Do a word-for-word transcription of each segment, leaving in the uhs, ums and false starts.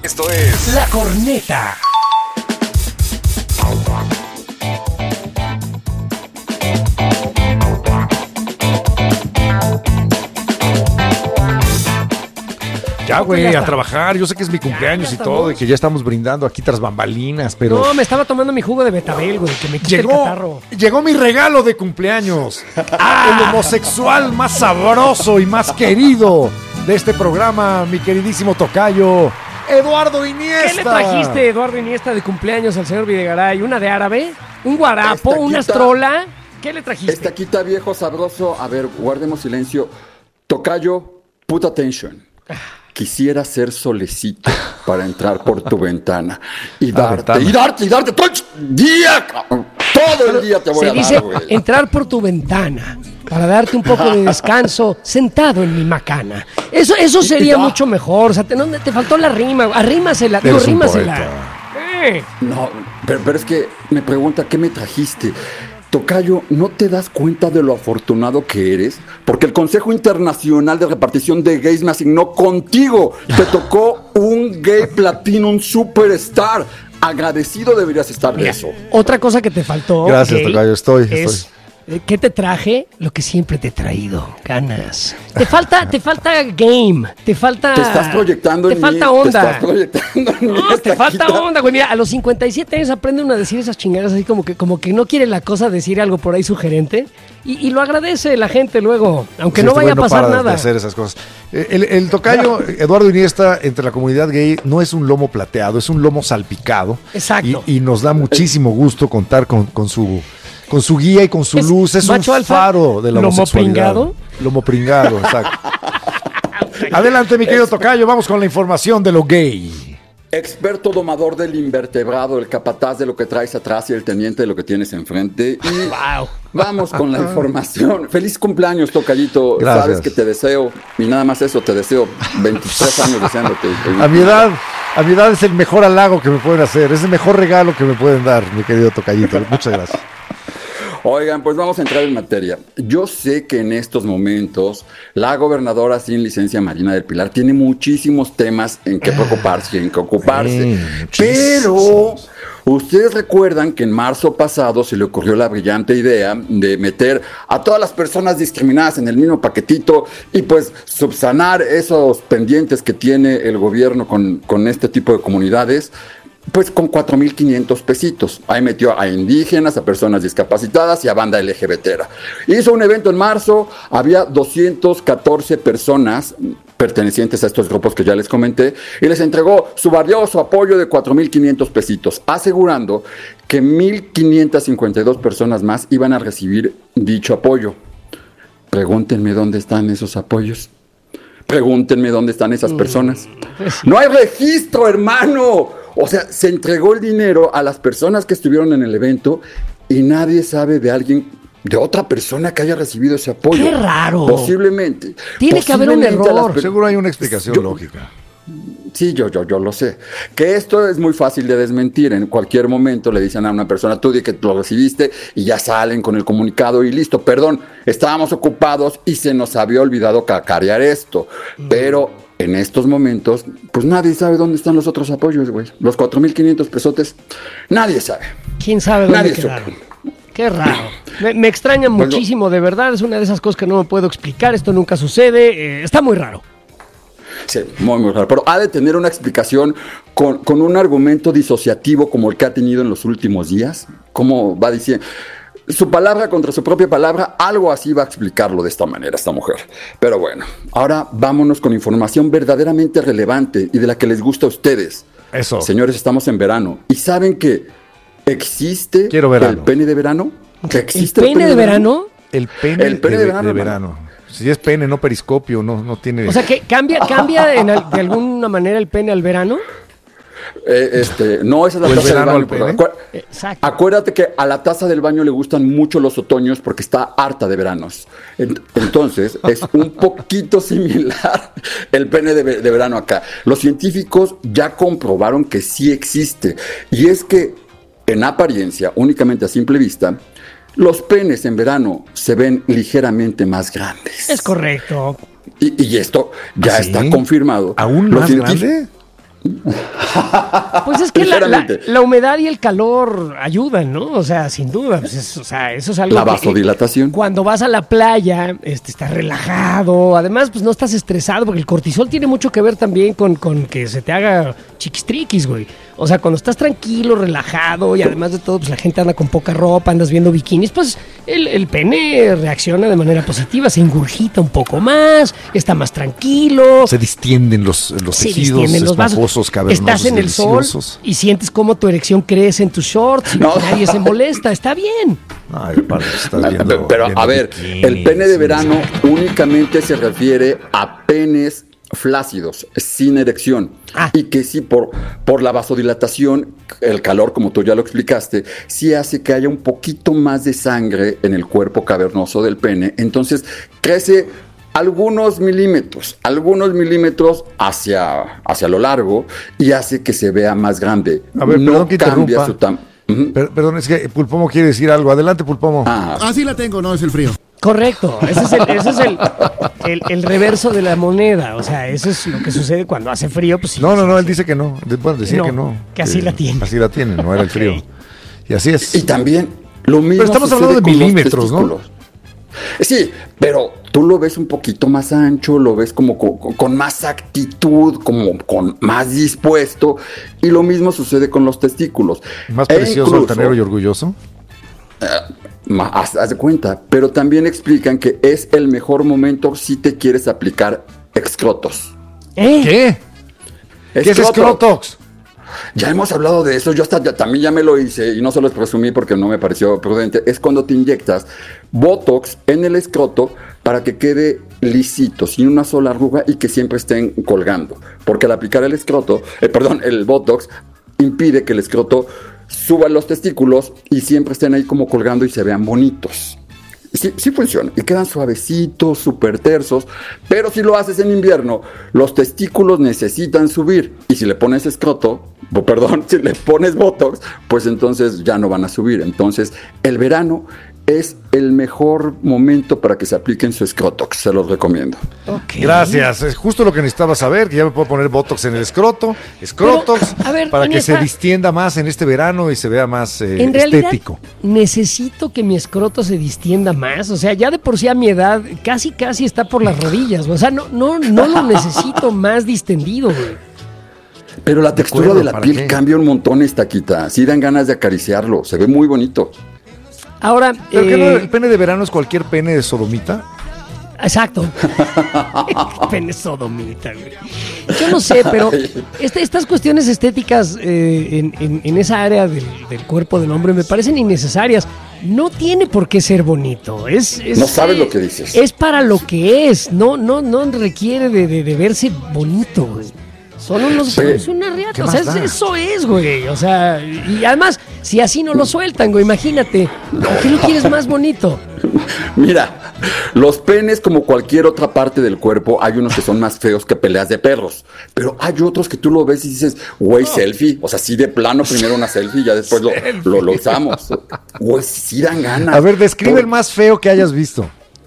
Esto es La Corneta. Ya, No, pues güey, ya a está. trabajar. Yo sé que es mi cumpleaños ya y todo, estamos. y que ya estamos brindando aquí tras bambalinas, pero No, me estaba tomando mi jugo de betabel, güey, que me quita el llegó, catarro. llegó mi regalo de cumpleaños. El homosexual más sabroso y más querido de este programa, mi queridísimo tocayo, Eduardo Iniesta. ¿Qué le trajiste, Eduardo Iniesta, de cumpleaños al señor Videgaray? ¿Una de árabe? ¿Un guarapo? Esta ¿Una quita- astrola? ¿Qué le trajiste? Esta quita viejo sabroso. A ver, guardemos silencio. Tocayo, put attention. Quisiera ser solecito para entrar por tu ventana y Ah, darte, ventana. y darte, y darte todo el día, cabrón. Todo el día te voy Se a dice dar, güey. entrar por tu ventana para darte un poco de descanso sentado en mi macana. Eso, eso sería Ya. mucho mejor. O sea, te, no, te faltó la rima. Arrímasela. Digo, Eres un rímasela. poeta. Eh. No, pero, pero es que me pregunta, ¿qué me trajiste? Tocayo, ¿no te das cuenta de lo afortunado que eres? Porque el Consejo Internacional de Repartición de Gays me asignó contigo. Te tocó un gay platinum superstar. Agradecido deberías estar de Mira, eso. otra cosa que te faltó. Gracias, gay, tocayo, estoy, es, estoy. eh, ¿qué te traje? Lo que siempre te he traído, ganas. Te falta, te falta game, te falta. Te estás proyectando te en falta mí. onda. Te estás proyectando en mí. No, te esta falta quita. onda, güey. Mira, a los cincuenta y siete años aprende uno a decir esas chingadas así como que, como que no quiere la cosa decir algo por ahí sugerente. Y, y lo agradece la gente luego, aunque Sí, no este vaya a güey pasar para de nada. hacer esas cosas. Eh, El, el tocayo Eduardo Iniesta entre la comunidad gay no es un lomo plateado, es un lomo salpicado. Exacto. Y, y nos da muchísimo gusto contar con, con su con su guía y con su ¿Es luz. Es un macho alfa? faro de la ¿Lomo homosexualidad. pringado? Lomo pringado, exacto. Adelante, mi querido tocayo, vamos con la información de lo gay. Experto domador del invertebrado, el capataz de lo que traes atrás y el teniente de lo que tienes enfrente. Y Wow. vamos con la información. Feliz cumpleaños, Tocayito. Gracias. Sabes que te deseo, y nada más eso, te deseo veintitrés años deseándote. A mi edad, a mi edad es el mejor halago que me pueden hacer, es el mejor regalo que me pueden dar, mi querido tocayito. Muchas gracias. Oigan, pues vamos a entrar en materia. Yo sé que en estos momentos la gobernadora sin licencia, Marina del Pilar, tiene muchísimos temas en que preocuparse y en que ocuparse. Sí, Pero muchísimos. ustedes recuerdan que en marzo pasado se le ocurrió la brillante idea de meter a todas las personas discriminadas en el mismo paquetito y pues subsanar esos pendientes que tiene el gobierno con, con este tipo de comunidades. Pues con cuatro mil quinientos pesitos. Ahí metió a indígenas, a personas discapacitadas y a banda L G B T. Hizo un evento en marzo, había doscientas catorce personas pertenecientes a estos grupos que ya les comenté, y les entregó su valioso apoyo de cuatro mil quinientos pesitos, asegurando que mil quinientas cincuenta y dos personas más iban a recibir dicho apoyo. Pregúntenme dónde están esos apoyos. Pregúntenme dónde están esas personas. No hay registro, hermano. O sea, se entregó el dinero a las personas que estuvieron en el evento y nadie sabe de alguien, de otra persona que haya recibido ese apoyo. ¡Qué raro! Posiblemente. Tiene que haber un posiblemente a las error. per- Seguro hay una explicación Yo- lógica. Sí, yo, yo, yo lo sé. Que esto es muy fácil de desmentir. En cualquier momento le dicen a una persona, tú di que lo recibiste, y ya salen con el comunicado y listo. Perdón, estábamos ocupados y se nos había olvidado cacarear esto. Pero en estos momentos, pues nadie sabe dónde están los otros apoyos, güey. Los cuatro mil quinientos pesotes, nadie sabe. ¿Quién sabe dónde Nadie quedaron? supo. Qué raro. Me, me extraña Bueno. muchísimo, de verdad. Es una de esas cosas que no me puedo explicar. Esto nunca sucede. Eh, está muy raro. Sí, muy, muy raro. Pero ha de tener una explicación con, con un argumento disociativo como el que ha tenido en los últimos días. Como va diciendo, su palabra contra su propia palabra, algo así va a explicarlo de esta manera esta mujer. Pero bueno, ahora vámonos con información verdaderamente relevante y de la que les gusta a ustedes. Eso. Señores, estamos en verano. ¿Y saben que existe Quiero verano. el pene de verano? ¿Que ¿El existe pene de verano? El pene, El pene de, de verano, de hermano. verano. Si es pene, no periscopio, no, no tiene... O sea, que cambia, cambia en al- de alguna manera el pene al verano. Eh, este, no, esa es la ¿O el taza del verano baño. al pero pene? acuer- Exacto. Acuérdate que a la taza del baño le gustan mucho los otoños porque está harta de veranos. Ent- Entonces, es un poquito similar el pene de, ve- de verano acá. Los científicos ya comprobaron que sí existe. Y es que, en apariencia, únicamente a simple vista, los penes en verano se ven ligeramente más grandes. Es correcto. Y, y esto ya ¿Ah, sí? está confirmado. ¿Aún Los más científicos- grande? Pues es que la, la, la humedad y el calor ayudan, ¿no? O sea, sin duda. Pues es, o sea, eso es algo. La vasodilatación. Que, cuando vas a la playa, este, estás relajado. Además, pues no estás estresado, porque el cortisol tiene mucho que ver también con, con que se te haga chiquistriquis, güey. O sea, cuando estás tranquilo, relajado y además de todo, pues la gente anda con poca ropa, andas viendo bikinis, pues el, el pene reacciona de manera positiva, se ingurgita un poco más, está más tranquilo. Se distienden los, los se tejidos distienden los vasos. Cavernosos, estás en el sol y sientes cómo tu erección crece en tus shorts y no. nadie se molesta, está bien. Ay, padre, estás viendo, pero a ver, bikinis, el pene de verano sí. únicamente se refiere a penes flácidos, sin erección, ah. y que sí, por, por la vasodilatación, el calor, como tú ya lo explicaste, sí hace que haya un poquito más de sangre en el cuerpo cavernoso del pene, entonces crece algunos milímetros, algunos milímetros hacia, hacia lo largo y hace que se vea más grande. A ver, no perdón que cambia su tamaño. Uh-huh. Per- perdón, es que Pulpomo quiere decir algo. Adelante, Pulpomo. Ah, ah sí la tengo, no, es el frío. Correcto, ese es, el, ese es el, el, el reverso de la moneda, o sea, eso es lo que sucede cuando hace frío. Pues, sí, no, no, sí, no, sí. él dice que no, bueno, decía no, que no. Que así que la tiene. Así la tiene, no era el frío. Okay. Y así es. Y también lo mismo. Pero estamos hablando de milímetros, ¿no? Sí, pero tú lo ves un poquito más ancho, lo ves como con, con más actitud, como con más dispuesto, y lo mismo sucede con los testículos. Más precioso, altanero y orgulloso. Uh, haz, haz de cuenta, pero también explican que es el mejor momento si te quieres aplicar excrotos. ¿Eh? ¿Qué? ¿Qué es excrotox? Ya hemos hablado de eso, yo hasta ya, también ya me lo hice y no se los presumí porque no me pareció prudente. Es cuando te inyectas Botox en el escroto para que quede lisito, sin una sola arruga y que siempre estén colgando. Porque al aplicar el escroto, eh, perdón, el Botox impide que el escroto suba los testículos y siempre estén ahí como colgando y se vean bonitos. Sí, sí funciona, y quedan suavecitos, súper tersos, pero si lo haces en invierno, los testículos necesitan subir, y si le pones escroto, o perdón, si le pones Botox, pues entonces ya no van a subir. Entonces, el verano es el mejor momento para que se apliquen su escrotox, se los recomiendo. Okay. Gracias, es justo lo que necesitaba saber, que ya me puedo poner Botox en el escroto, escrotox, Pero, ver, para que esta... se distienda más en este verano y se vea más eh, en estético. Necesito que mi escroto se distienda más, o sea, ya de por sí a mi edad casi casi está por las rodillas, o sea, no, no, no lo necesito más distendido, güey. Pero la textura de, acuerdo, de la piel qué? cambia un montón, Estaquita, sí dan ganas de acariciarlo, se ve muy bonito. Ahora, ¿pero eh, qué no, el pene de verano es cualquier pene de sodomita? Exacto. Pene sodomita, güey. Yo no sé, pero este, estas cuestiones estéticas eh, en, en, en esa área del, del cuerpo del hombre me parecen innecesarias. No tiene por qué ser bonito. Es, es, no sabes eh, lo que dices. Es para lo que es. No, no, no requiere de, de, de verse bonito, güey. Son unos, es una riata, o sea, es, eso es, güey, o sea, y además, si así no lo sueltan, güey, imagínate, ¿por qué lo quieres más bonito? Mira, los penes, como cualquier otra parte del cuerpo, hay unos que son más feos que peleas de perros, pero hay otros que tú lo ves y dices, güey, no. selfie, o sea, sí de plano, primero una selfie y ya después lo, lo, lo usamos, güey, sí dan ganas. A ver, describe Por... el más feo que hayas visto.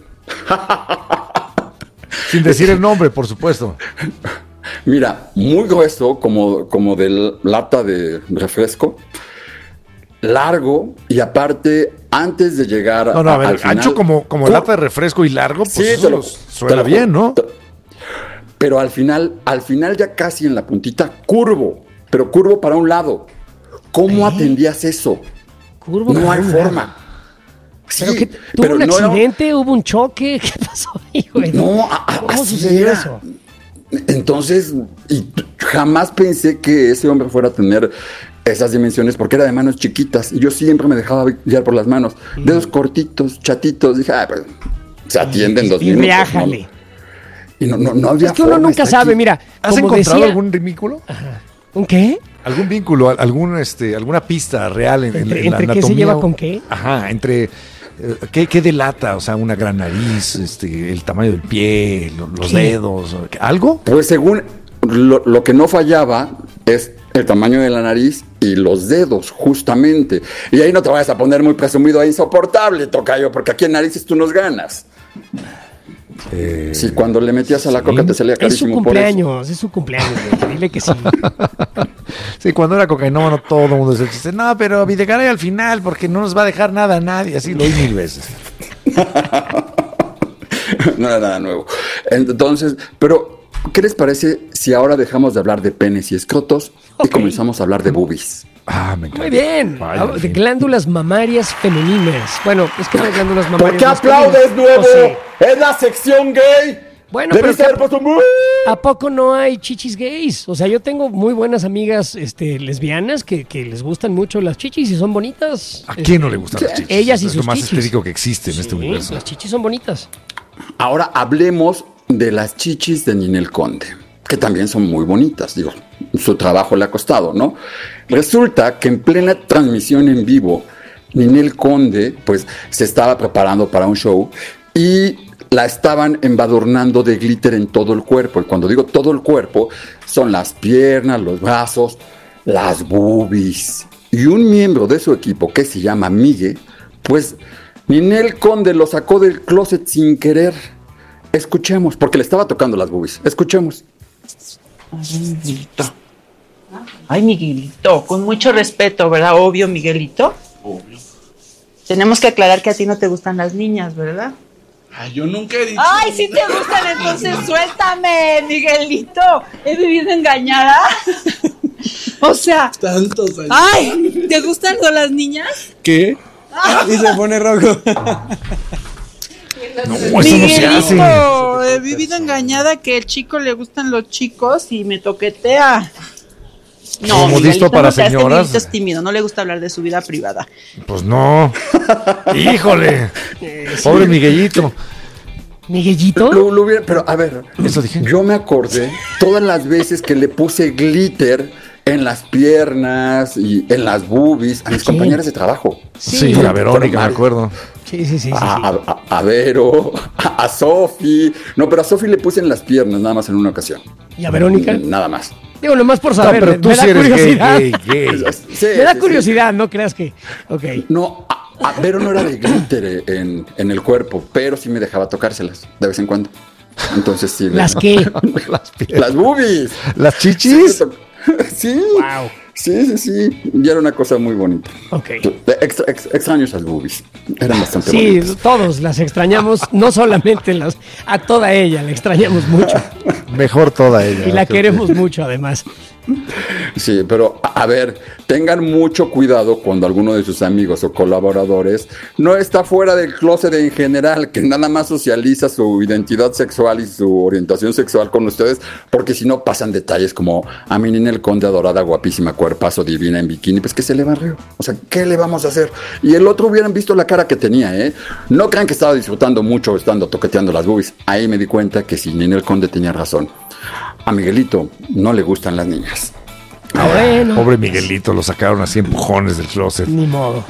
Sin decir el nombre, por supuesto. Mira, muy grueso, como, como de lata de refresco, largo y aparte, antes de llegar no, no, a, a ver, al final... ancho como, como lata de refresco y largo, pues sí, eso lo, suena lo, bien, ¿no? Te, pero al final, al final ya casi en la puntita, curvo, pero curvo para un lado. ¿Cómo ¿Eh? atendías eso? Curvo no para hay forma. Sí, ¿Pero que, ¿Tuvo pero un no accidente? Era... ¿Hubo un choque? ¿Qué pasó ahí, güey? No, a, ¿Cómo sucedió era. eso? Entonces, y jamás pensé que ese hombre fuera a tener esas dimensiones, porque era de manos chiquitas, y yo siempre me dejaba guiar por las manos. Mm. Dedos cortitos, chatitos, dije, ah, pues, se atienden dos y minutos. Viájale. ¿no? Y no, no, no había Es que uno nunca sabe, aquí. Mira. ¿Has como encontrado decía... algún vínculo? Ajá. ¿Un qué? ¿Algún vínculo, algún, este, alguna pista real en, ¿Entre, en, en la ¿entre anatomía? ¿Qué se lleva con qué? Ajá, entre... ¿Qué, ¿Qué delata? O sea, una gran nariz, este, el tamaño del pie, los ¿Qué? dedos, ¿algo? Pues según lo, lo que no fallaba es el tamaño de la nariz y los dedos, justamente. Y ahí no te vayas a poner muy presumido e insoportable, tocayo, porque aquí en narices tú nos ganas. Eh, Sí, cuando le metías a la sí. coca te salía Es su carísimo por eso. cumpleaños, es su cumpleaños, güey. Dile que sí. Sí, cuando era cocainómano todo el mundo decía el chiste. No, pero Videgaray al final, porque no nos va a dejar nada a nadie. Así lo oí mil veces. No era nada nuevo. Entonces, pero, ¿qué les parece si ahora dejamos de hablar de penes y escrotos y Ok. comenzamos a hablar de boobies? Ah, me encanta. Muy bien. Vaya, Ah, de fin. glándulas mamarias femeninas. Bueno, es que no hay glándulas mamarias. ¿Por qué masculinas. aplaudes, nuevo? O sea, ¡Es la sección gay! Bueno, pero Debiste ¿qué- haber puesto un... ¿a poco no hay chichis gays? O sea, yo tengo muy buenas amigas este, lesbianas que, que les gustan mucho las chichis y son bonitas. ¿A quién no le gustan Sí, las chichis? ellas y Es lo sus más chichis. estético que existe en este Sí, universo. las chichis son bonitas. Ahora hablemos de las chichis de Ninel Conde, que también son muy bonitas, digo, su trabajo le ha costado, ¿no? Resulta que en plena transmisión en vivo, Ninel Conde, pues, se estaba preparando para un show y la estaban embadurnando de glitter en todo el cuerpo. Y cuando digo todo el cuerpo, son las piernas, los brazos, las boobies. Y un miembro de su equipo, que se llama Migue, pues Ninel Conde lo sacó del closet sin querer. Escuchemos, porque le estaba tocando las boobies. Escuchemos. Ay, Miguelito. Ay, Miguelito, con mucho respeto, ¿verdad? Obvio, Miguelito. Obvio. Tenemos que aclarar que a ti no te gustan las niñas, ¿verdad? Ay, yo nunca he dicho. Ay, sí te gustan, entonces suéltame, Miguelito. He vivido engañada. O sea, Tantos años. ay, ¿te gustan las niñas? ¿Qué? Y se pone rojo. No, eso no se hace. Miguelito, he vivido engañada que el chico le gustan los chicos y me toquetea. No, Como Miguelito, listo para no seas, este señoras. Miguelito es tímido, no le gusta hablar de su vida privada. Pues no. Híjole. Pobre Miguelito. ¿Miguelito? Lo, lo hubiera- pero a ver, Eso dije. yo me acordé todas las veces que le puse glitter en las piernas y en las boobies a mis quién? compañeras de trabajo. Sí, a Verónica, me acuerdo. Sí, sí, sí. sí, sí. A, a- a Vero, a, a Sofi. No, pero a Sofi le puse en las piernas nada más en una ocasión. ¿Y a Verónica? Nada más. Digo, nomás por No, saber. pero me- tú me sí da eres gay, curiosidad. gay, gay. Sí, Me da sí, sí. curiosidad, no creas que. Ok. No, a, a Vero no era de glitter en, en el cuerpo, pero sí me dejaba tocárselas de vez en cuando. Entonces sí. le- ¿Las qué? Las piernas. Las boobies. ¿Las chichis? Sí. Wow. Sí, sí, sí. Y era una cosa muy bonita. Ok. Extra- ex- extraño esas boobies. Eran bastante Sí, bonitas. todos las extrañamos, no solamente las, a toda ella la extrañamos mucho Mejor toda ella. y la queremos mucho además. Sí, pero a, a ver, tengan mucho cuidado cuando alguno de sus amigos o colaboradores no está fuera del closet en general, que nada más socializa su identidad sexual y su orientación sexual con ustedes, porque si no pasan detalles como a mi Ninel Conde adorada, guapísima, cuerpazo, divina en bikini, pues que se le va río. O sea, ¿qué le vamos a hacer? Y el otro hubieran visto la cara que tenía, ¿eh? No crean que estaba disfrutando mucho estando toqueteando las boobies. Ahí me di cuenta que si Ninel Conde tenía razón. A Miguelito no le gustan las niñas. Bueno, Pobre Miguelito, lo sacaron así empujones del closet. ni modo.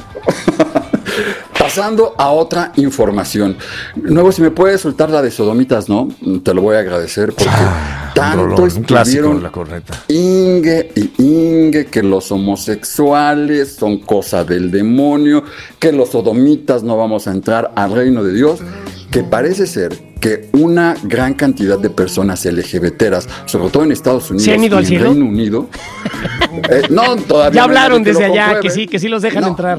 Pasando a otra información. Nuevo, si me puedes soltar la de Sodomitas, ¿no? Te lo voy a agradecer porque Ah, un tanto rolón, un clásico de estuvieron la corneta. Inge y Inge que los homosexuales son cosa del demonio, que los sodomitas no vamos a entrar al reino de Dios, que parece ser que una gran cantidad de personas L G B Teras, sobre todo en Estados Unidos ¿Se han ido y al en cielo? Reino Unido, eh, no, todavía Ya no hay hablaron nadie que desde lo allá, compruebe. que sí, que sí los dejan No. entrar.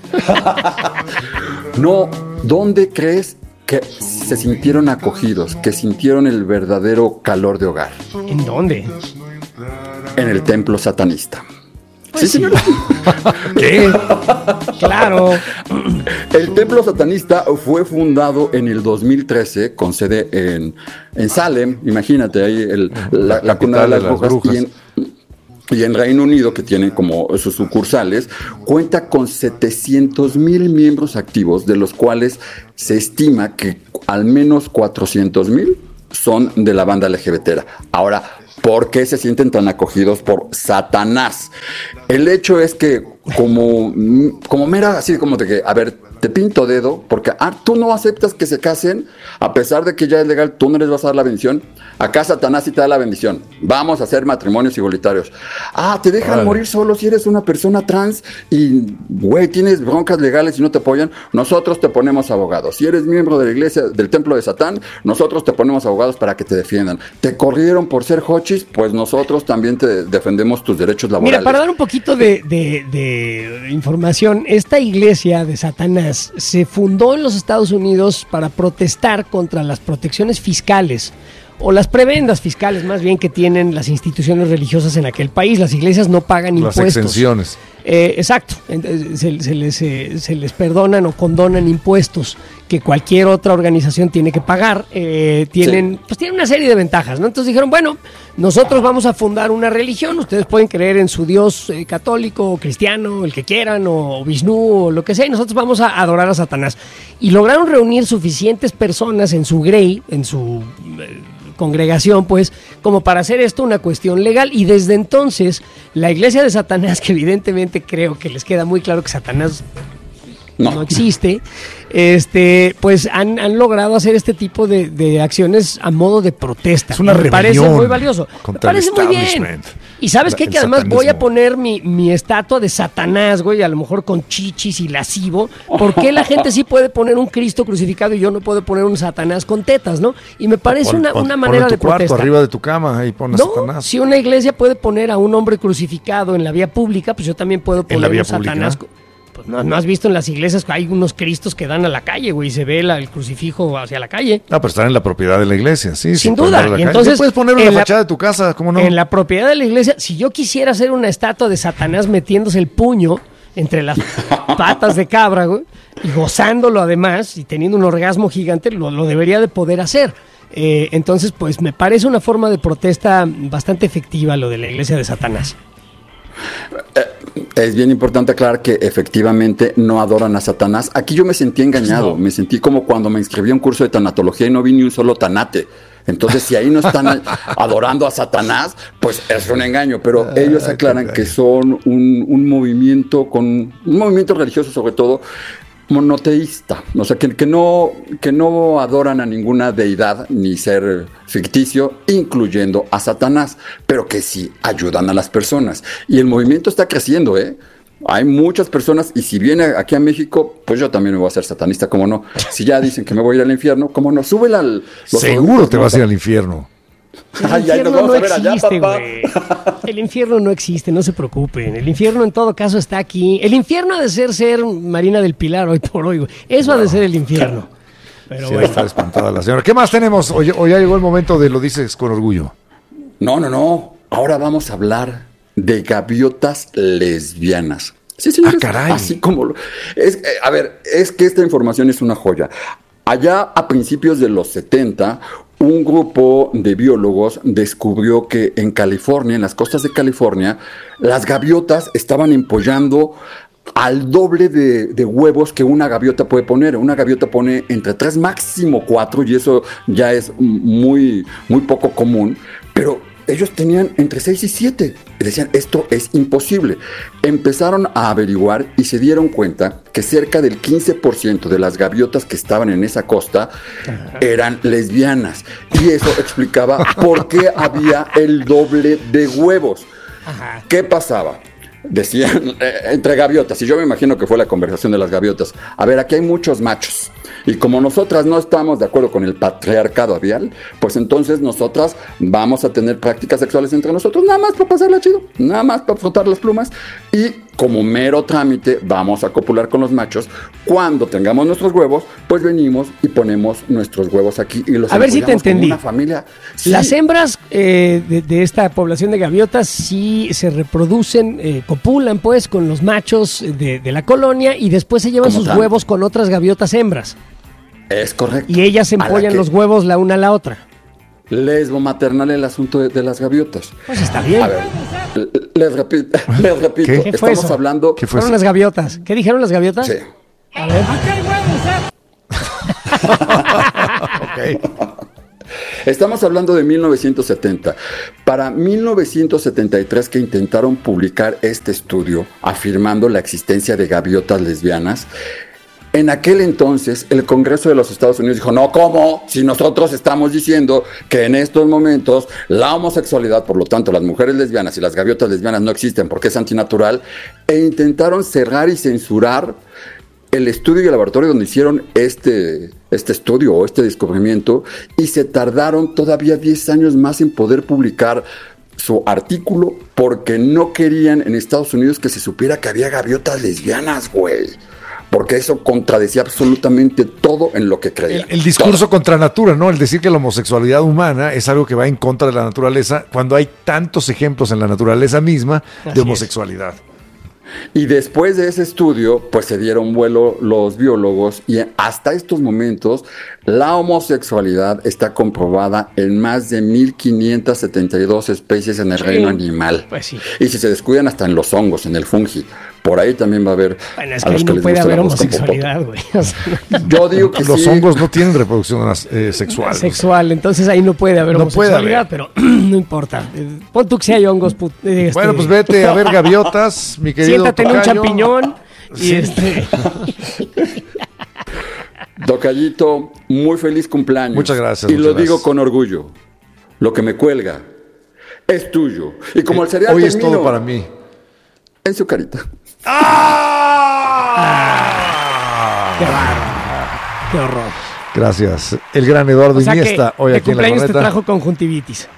No, ¿dónde crees que se sintieron acogidos, que sintieron el verdadero calor de hogar? ¿En dónde? En el templo satanista. Pues sí, señor. ¿Qué? Claro. El templo satanista fue fundado en el dos mil trece con sede en, en Salem, imagínate, ahí el- la, la cuna de las, de las brujas, brujas. Y, en, y en Reino Unido, que tiene como sus sucursales, cuenta con setecientos mil miembros activos, de los cuales se estima que al menos cuatrocientos mil son de la banda L G B T. Ahora, ¿por qué se sienten tan acogidos por Satanás? El hecho es que como, como mera, así como de que, a ver, te te pinto dedo, porque ah, tú no aceptas que se casen, a pesar de que ya es legal, tú no les vas a dar la bendición. Acá Satanás sí te da la bendición. Vamos a hacer matrimonios igualitarios. Ah, te dejan Vale. morir solo si eres una persona trans y, güey, tienes broncas legales y no te apoyan. Nosotros te ponemos abogados. Si eres miembro de la iglesia, del templo de Satán, nosotros te ponemos abogados para que te defiendan. Te corrieron por ser hochis, pues nosotros también te defendemos tus derechos laborales. Mira, para dar un poquito de, de, de información, esta iglesia de Satanás se fundó en los Estados Unidos para protestar contra las protecciones fiscales o las prebendas fiscales más bien que tienen las instituciones religiosas en aquel país. Las iglesias no pagan Las impuestos. exenciones. Eh, exacto, se, se, les, eh, se les perdonan o condonan impuestos que cualquier otra organización tiene que pagar. Eh, tienen, sí. Pues tienen una serie de ventajas, ¿no? Entonces dijeron, bueno, nosotros vamos a fundar una religión, ustedes pueden creer en su Dios eh, católico, o cristiano, el que quieran, o Vishnu, o lo que sea, y nosotros vamos a adorar a Satanás. Y lograron reunir suficientes personas en su grey, en su... Eh, congregación, pues, como para hacer esto una cuestión legal, y desde entonces la iglesia de Satanás, que evidentemente creo que les queda muy claro que Satanás no, no existe, este, pues han, han logrado hacer este tipo de, de acciones a modo de protesta. Es una Me parece rebelión muy valioso. Me parece muy bien. Y sabes qué, que además voy a poner mi, mi estatua de Satanás, güey, a lo mejor con chichis y lascivo. ¿Por qué la gente sí puede poner un Cristo crucificado y yo no puedo poner un Satanás con tetas, no? Y me parece pon, una, pon, una manera en tu de protesta. cuarto, arriba de tu cama, ahí pon a no, Satanás. Si una iglesia puede poner a un hombre crucificado en la vía pública, pues yo también puedo poner ¿En la vía un Satanás. pública? Pues no, no has visto en las iglesias que hay unos cristos que dan a la calle, güey, y se ve la, el crucifijo hacia la calle. Ah, pero están en la propiedad de la iglesia, sí. Sin sí, duda. Y entonces, ¿tú puedes poner una en la, fachada de tu casa, ¿cómo no? En la propiedad de la iglesia, si yo quisiera hacer una estatua de Satanás metiéndose el puño entre las patas de cabra, güey, y gozándolo además, y teniendo un orgasmo gigante, lo, lo debería de poder hacer. Eh, entonces, pues me parece una forma de protesta bastante efectiva lo de la iglesia de Satanás. Es bien importante aclarar que efectivamente no adoran a Satanás. Aquí yo me sentí engañado, no. me sentí como cuando me inscribí a un curso de tanatología y no vi ni un solo tanate. Entonces, si ahí no están adorando a Satanás, pues es un engaño. Pero ah, ellos aclaran que son un, un movimiento con un movimiento religioso, sobre todo monoteísta, o sea, que, que, no, que no adoran a ninguna deidad ni ser ficticio, incluyendo a Satanás, pero que sí ayudan a las personas. Y el movimiento está creciendo, ¿eh? Hay muchas personas, y si viene aquí a México, pues yo también me voy a hacer satanista, ¿cómo no? Si ya dicen que me voy a ir al infierno, ¿cómo no? Súbela al... Seguro te vas a ir al infierno. El Ay, infierno no no existe, güey. El infierno no existe, no se preocupen. El infierno en todo caso está aquí. El infierno ha de ser ser Marina del Pilar hoy por hoy, güey. Eso no. ha de ser el infierno. Pero sí, bueno. Está espantada la señora. ¿Qué más tenemos? O, o ya llegó el momento de lo dices con orgullo. No, no, no. Ahora vamos a hablar de gaviotas lesbianas. Sí, señores. Ah, caray. Así como... Lo, es, eh, a ver, es que esta información es una joya. Allá a principios de los setenta, un grupo de biólogos descubrió que en California, en las costas de California, las gaviotas estaban empollando al doble de, de huevos que una gaviota puede poner. Una gaviota pone entre tres, máximo cuatro, y eso ya es muy, muy poco común, pero ellos tenían entre seis y siete. Y decían, esto es imposible. Empezaron a averiguar y se dieron cuenta que cerca del quince por ciento de las gaviotas que estaban en esa costa eran lesbianas. Y eso explicaba por qué había el doble de huevos. ¿Qué pasaba? Decían, eh, entre gaviotas, y yo me imagino que fue la conversación de las gaviotas, a ver, aquí hay muchos machos, y como nosotras no estamos de acuerdo con el patriarcado avial, pues entonces nosotras vamos a tener prácticas sexuales entre nosotros, nada más para pasarla chido, nada más para frotar las plumas, y como mero trámite vamos a copular con los machos. Cuando tengamos nuestros huevos, pues venimos y ponemos nuestros huevos aquí y los a ver si te entendí. Una familia. Sí. Las hembras eh, de, de esta población de gaviotas sí se reproducen, eh, copulan pues con los machos de, de la colonia y después se llevan sus tal? huevos con otras gaviotas hembras. Es correcto. Y ellas empollan los huevos la una a la otra. Lesbo maternal el asunto de, de las gaviotas. Pues está bien. A ver, les repito, les repito ¿Qué? ¿Qué fue estamos eso? hablando... ¿Qué fue Fueron eso? Las gaviotas. ¿Qué dijeron las gaviotas? Sí. A ver. Okay. Estamos hablando de mil novecientos setenta. Para mil novecientos setenta y tres, que intentaron publicar este estudio afirmando la existencia de gaviotas lesbianas, En aquel entonces, el Congreso de los Estados Unidos dijo, no, ¿cómo? Si nosotros estamos diciendo que en estos momentos la homosexualidad, por lo tanto, las mujeres lesbianas y las gaviotas lesbianas no existen porque es antinatural, e intentaron cerrar y censurar el estudio y el laboratorio donde hicieron este, este estudio o este descubrimiento, y se tardaron todavía diez años más en poder publicar su artículo porque no querían en Estados Unidos que se supiera que había gaviotas lesbianas, güey. Porque eso contradecía absolutamente todo en lo que creían. El, el discurso todo. contra natura, ¿no? El decir que la homosexualidad humana es algo que va en contra de la naturaleza, cuando hay tantos ejemplos en la naturaleza misma de Así homosexualidad. es. Y después de ese estudio, pues se dieron vuelo los biólogos, y hasta estos momentos la homosexualidad está comprobada en más de mil quinientas setenta y dos especies en el Sí, reino animal. pues sí. Y si se descuidan, hasta en los hongos, en el fungi. Por ahí también va a haber. Bueno, es a que los ahí no les puede gusta haber el arroz con homosexualidad, güey. O sea, popote. Yo digo que Los sí. hongos no tienen reproducción eh, sexual. sexual, entonces ahí no puede haber No puede homosexualidad, pero no importa. Eh, Pon tú que si hay hongos. put- eh, este, Bueno, pues vete a ver gaviotas, mi querido siéntate en un tocayo. champiñón y Sí. este. Tocayito, muy feliz cumpleaños. Muchas gracias, Y muchas lo digo gracias. con orgullo. Lo que me cuelga es tuyo. Y como el cereal Hoy es termino todo para mí. en su carita. Qué bárbaro. Qué horror. Gracias. El gran Eduardo O sea que Iniesta, hoy de aquí en la cumpleaños te corneta. trajo conjuntivitis.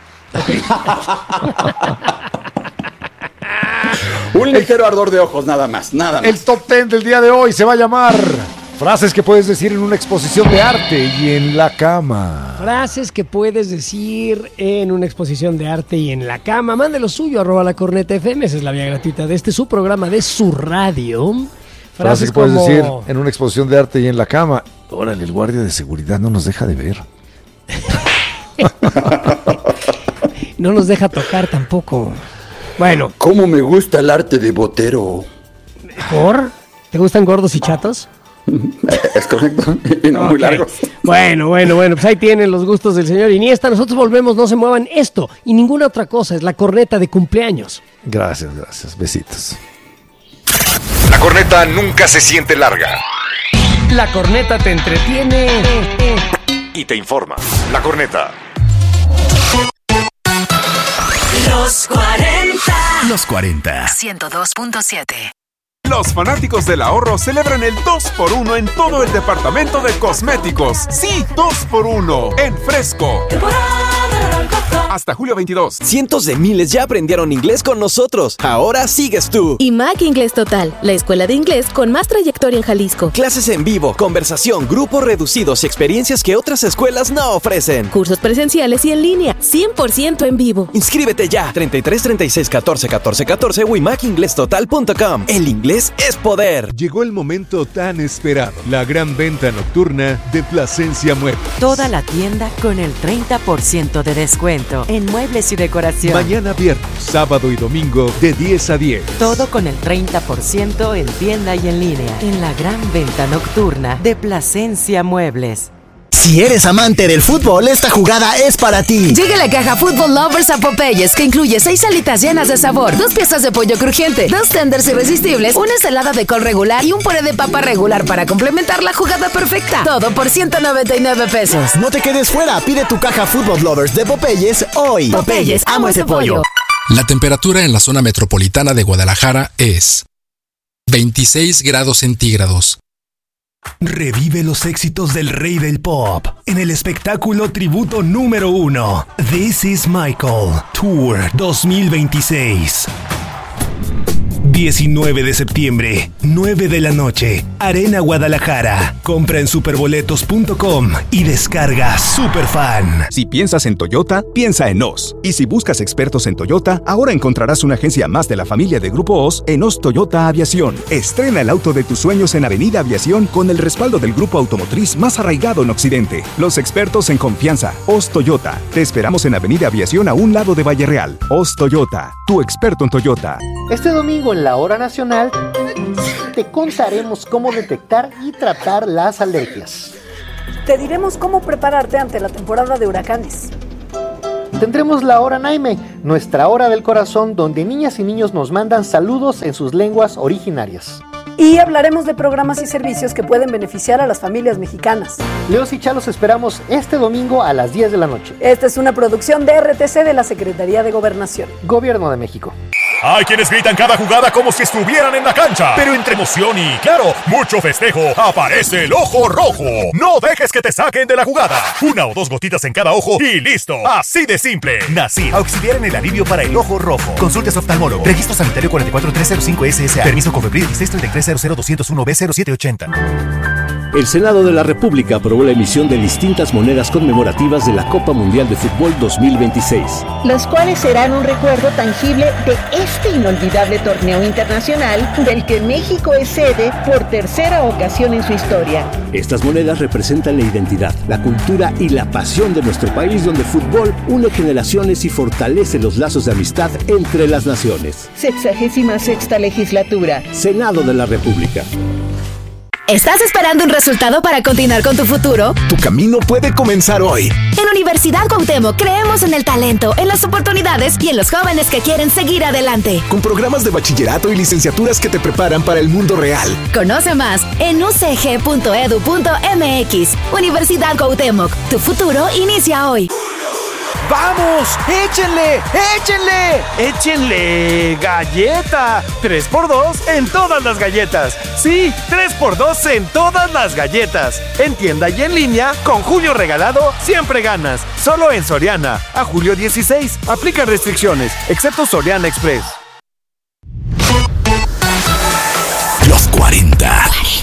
Un ligero ardor de ojos, nada más, nada más. El top ten del día de hoy se va a llamar frases que puedes decir en una exposición de arte y en la cama. Frases que puedes decir en una exposición de arte y en la cama. Mande lo suyo, arroba la corneta F M. Esa es la vía gratuita de este su programa de su radio. Frases que puedes como- decir en una exposición de arte y en la cama. Órale, el guardia de seguridad no nos deja de ver. No nos deja tocar tampoco. Bueno, ¿Cómo me gusta el arte de botero? ¿por? ¿Te gustan gordos y chatos? Es correcto. Y no muy Ok. largos. Bueno, bueno, bueno, pues ahí tienen los gustos del señor Iniesta. Nosotros volvemos, no se muevan. Esto y ninguna otra cosa es la corneta de cumpleaños. Gracias, gracias. Besitos. La corneta nunca se siente larga La corneta te entretiene. y te informa. La corneta. Los cuarenta. Los cuarenta. ciento dos punto siete. Los fanáticos del ahorro celebran el dos por uno en todo el departamento de cosméticos. Sí, dos por uno en Fresco. Hasta julio veintidós. Cientos de miles ya aprendieron inglés con nosotros. Ahora sigues tú. Y Mac Inglés Total, la escuela de inglés con más trayectoria en Jalisco. Clases en vivo, conversación, grupos reducidos y experiencias que otras escuelas no ofrecen. Cursos presenciales y en línea, cien por ciento en vivo. Inscríbete ya. treinta y tres, treinta y seis, catorce, catorce, catorce o imac inglés total punto com. El inglés es poder. Llegó el momento tan esperado. La gran venta nocturna de Plasencia Muebles. Toda la tienda con el treinta por ciento de descuento en muebles y decoración. Mañana viernes, sábado y domingo de diez a diez. Todo con el treinta por ciento en tienda y en línea. En la gran venta nocturna de Plasencia Muebles. Si eres amante del fútbol, esta jugada es para ti. Llega la caja Fútbol Lovers a Popeyes, que incluye seis alitas llenas de sabor, dos piezas de pollo crujiente, dos tenders irresistibles, una ensalada de col regular y un puré de papa regular para complementar la jugada perfecta. Todo por ciento noventa y nueve pesos. No te quedes fuera, pide tu caja Fútbol Lovers de Popeyes hoy. Popeyes, amo ese pollo. La temperatura en la zona metropolitana de Guadalajara es veintiséis grados centígrados. Revive los éxitos del rey del pop en el espectáculo tributo número uno, This is Michael Tour dos mil veintiséis. diecinueve de septiembre, nueve de la noche, Arena Guadalajara. Compra en superboletos punto com y descarga Superfan. Si piensas en Toyota, piensa en O S. Y si buscas expertos en Toyota, ahora encontrarás una agencia más de la familia de Grupo O S en O S Toyota Aviación. Estrena el auto de tus sueños en Avenida Aviación con el respaldo del grupo automotriz más arraigado en Occidente. Los expertos en confianza. O S Toyota. Te esperamos en Avenida Aviación a un lado de Valle Real. O S Toyota, tu experto en Toyota. Este domingo en la Hora Nacional te contaremos cómo detectar y tratar las alergias. Te diremos cómo prepararte ante la temporada de huracanes. Tendremos la Hora Naime, nuestra hora del corazón, donde niñas y niños nos mandan saludos en sus lenguas originarias. Y hablaremos de programas y servicios que pueden beneficiar a las familias mexicanas. Leos y Chalos esperamos este domingo a las diez de la noche. Esta es una producción de R T C de la Secretaría de Gobernación. Gobierno de México. Hay quienes gritan cada jugada como si estuvieran en la cancha, pero entre emoción y, claro, mucho festejo, aparece el ojo rojo. No dejes que te saquen de la jugada. Una o dos gotitas en cada ojo y listo. Así de simple. Nasir, auxiliar en el alivio para el ojo rojo. Consultas oftalmólogo. Registro sanitario cuatro cuatro tres cero cinco S S A. Permiso Cofepris dieciséis treinta y tres cero cero dos cero uno B cero siete ochenta. El Senado de la República aprobó la emisión de distintas monedas conmemorativas de la Copa Mundial de Fútbol dos mil veintiséis. Las cuales serán un recuerdo tangible de este inolvidable torneo internacional del que México es sede por tercera ocasión en su historia. Estas monedas representan la identidad, la cultura y la pasión de nuestro país, donde el fútbol une generaciones y fortalece los lazos de amistad entre las naciones. Sexagésima sexta legislatura. Senado de la República. ¿Estás esperando un resultado para continuar con tu futuro? Tu camino puede comenzar hoy. En Universidad Cuauhtémoc creemos en el talento, en las oportunidades y en los jóvenes que quieren seguir adelante. Con programas de bachillerato y licenciaturas que te preparan para el mundo real. Conoce más en u c g punto e d u punto m x. Universidad Cuauhtémoc, tu futuro inicia hoy. ¡Vamos! ¡Échenle! ¡Échenle! ¡Échenle! ¡Galleta! tres por dos en todas las galletas. Sí, tres por dos en todas las galletas. En tienda y en línea, con Julio Regalado, siempre ganas. Solo en Soriana. A julio dieciséis. Aplica restricciones, excepto Soriana Express. Los cuarenta.